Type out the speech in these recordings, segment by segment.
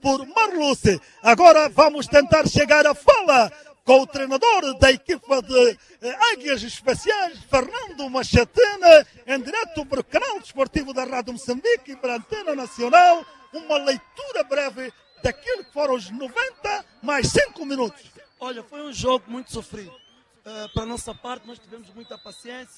por Marluce. Agora vamos tentar chegar à fala com o treinador da equipa de Águias Especiais, Fernando Machatena, em direto para o canal desportivo da Rádio Moçambique e para a Antena Nacional. Uma leitura breve daquilo que foram os 90 mais 5 minutos. Olha, foi um jogo muito sofrido. Para a nossa parte, nós tivemos muita paciência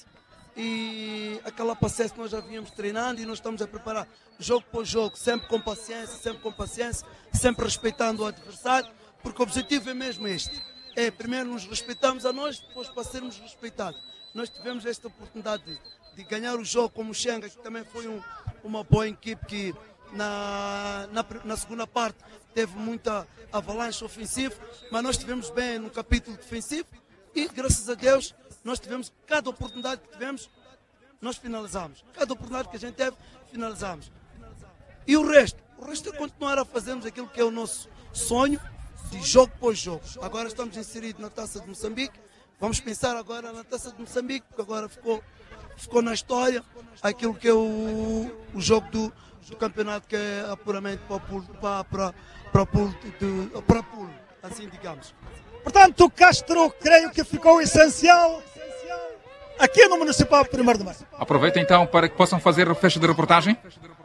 e aquela paciência que nós já vínhamos treinando e nós estamos a preparar jogo por jogo, sempre com paciência, sempre respeitando o adversário, porque o objetivo é mesmo este. Primeiro nos respeitamos a nós, depois para sermos respeitados. Nós tivemos esta oportunidade de ganhar o jogo como o Xenga, que também foi uma boa equipe que na segunda parte teve muita avalanche ofensiva, mas nós estivemos bem no capítulo defensivo e graças a Deus nós tivemos, cada oportunidade que tivemos, nós finalizamos. Cada oportunidade que a gente teve, finalizamos. E o resto é continuar a fazermos aquilo que é o nosso sonho, de jogo por jogo. Agora estamos inseridos na Taça de Moçambique, vamos pensar agora na Taça de Moçambique, porque agora ficou na história aquilo que é o jogo do campeonato, que é apuramente para pool, assim digamos. Portanto, Castro, creio que ficou essencial aqui no Municipal 1º de Maio. Aproveita então para que possam fazer o fecho de reportagem.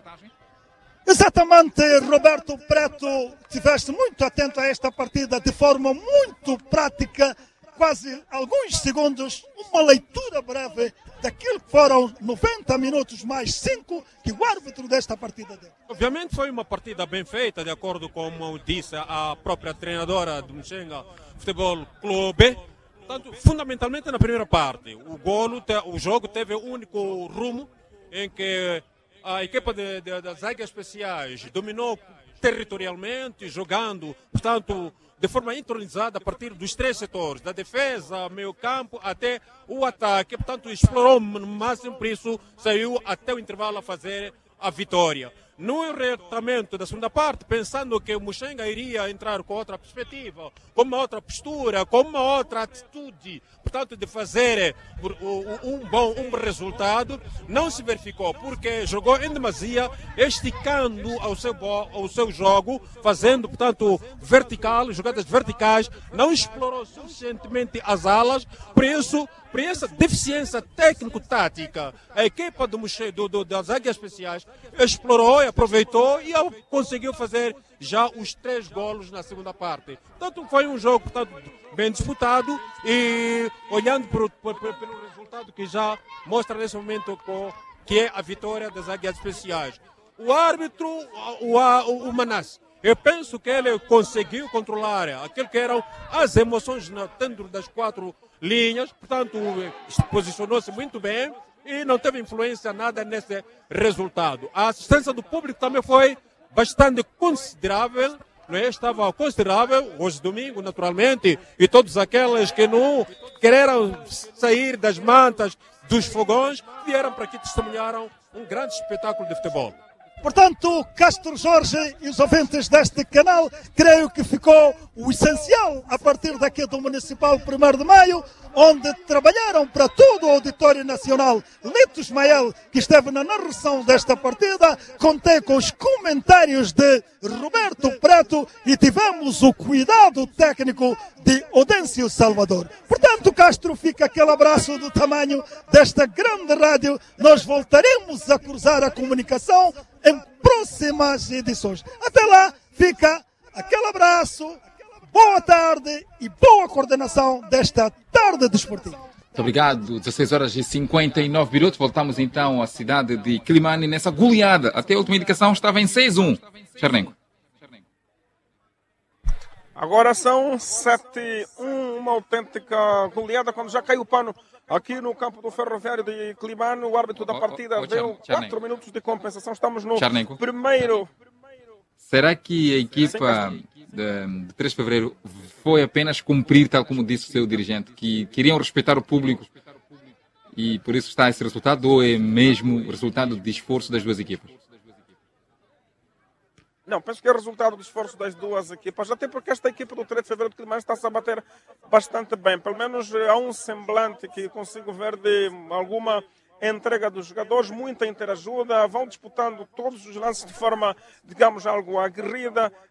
Exatamente, Roberto Preto, estiveste muito atento a esta partida de forma muito prática, quase alguns segundos, uma leitura breve daquilo que foram 90 minutos mais 5 que o árbitro desta partida deu. Obviamente foi uma partida bem feita, de acordo com como disse a própria treinadora do Mochenga Futebol Clube. Portanto, fundamentalmente na primeira parte, o jogo teve um único rumo em que a equipa das Águias Especiais dominou territorialmente, jogando, portanto, de forma entronizada a partir dos 3 setores, da defesa, meio campo, até o ataque. Portanto, explorou no máximo, por isso saiu até o intervalo a fazer a vitória. No enretamento da segunda parte, pensando que o Mochenga iria entrar com outra perspectiva, com uma outra postura, com uma outra atitude, portanto, de fazer um bom resultado, não se verificou, porque jogou em demasia, esticando ao seu jogo, fazendo, portanto, jogadas verticais, não explorou suficientemente as alas, por essa deficiência técnico-tática, a equipa das Águias Especiais explorou e aproveitou e conseguiu fazer já os 3 golos na segunda parte. Portanto, foi um jogo, portanto, bem disputado e olhando pelo resultado que já mostra nesse momento que é a vitória das Águias Especiais. O árbitro, o Manasse, eu penso que ele conseguiu controlar aquilo que eram as emoções dentro das 4 linhas, portanto, posicionou-se muito bem e não teve influência nada nesse resultado. A assistência do público também foi bastante considerável, não é? Estava considerável hoje domingo, naturalmente, e todos aqueles que não quereram sair das mantas, dos fogões, vieram para aqui e testemunharam um grande espetáculo de futebol. Portanto, Castro Jorge e os ouvintes deste canal, creio que ficou o essencial a partir daqui do Municipal 1º de Maio, onde trabalharam para todo o Auditório Nacional Lito Ismael, que esteve na narração desta partida. Contei com os comentários de Roberto Preto e tivemos o cuidado técnico de Odêncio Salvador. Portanto, Castro, fica aquele abraço do tamanho desta grande rádio. Nós voltaremos a cruzar a comunicação em próximas edições. Até lá, fica aquele abraço, boa tarde e boa coordenação desta tarde desportiva. Muito obrigado. 16 horas e 59 minutos. Voltamos então à cidade de Quilimane nessa goleada. Até a última indicação estava em 6-1. Chernenko. Agora são 7-1, uma autêntica goleada quando já caiu o pano aqui no campo do Ferroviário de Quilimane. O árbitro da partida deu 4 minutos de compensação. Estamos no primeiro. Será que a equipa de 3 de fevereiro foi apenas cumprir, tal como disse o seu dirigente, que queriam respeitar o público e por isso está esse resultado, ou é mesmo resultado de esforço das duas equipas? Não, penso que é resultado do esforço das duas equipas, até porque esta equipa do 3 de fevereiro de Quilimane está-se a bater bastante bem. Pelo menos há um semblante que consigo ver de alguma entrega dos jogadores, muita interajuda, vão disputando todos os lances de forma, digamos, algo aguerrida.